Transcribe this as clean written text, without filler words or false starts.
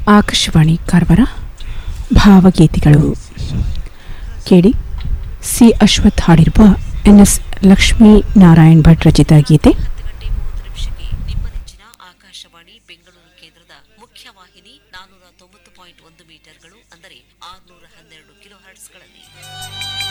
ಆಕಾಶವಾಣಿ ಕಾರವಾರ ಭಾವಗೀತೆಗಳು ಕೇಳಿ. ಸಿ ಅಶ್ವಥ್ ಹಾಡಿರುವ ಎನ್ಎಸ್ ಲಕ್ಷ್ಮೀನಾರಾಯಣ್ ಭಟ್ ರಚಿತ ಗೀತೆ. ಆಕಾಶವಾಣಿ ಬೆಂಗಳೂರು ಕೇಂದ್ರದ ಮುಖ್ಯವಾಹಿನಿ 490.1 ಮೀಟರ್ಗಳು ಅಂದರೆ 612 ಕಿಲೋ ಹರ್ಟ್ಸ್ಗಳಲ್ಲಿ